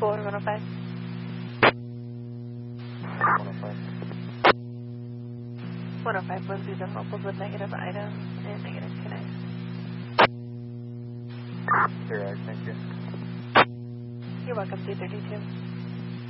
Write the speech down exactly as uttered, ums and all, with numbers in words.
four, one oh five. one oh five. one oh five, one season locals with negative items and negative connects. Here, thank you. You're welcome, D thirty-two.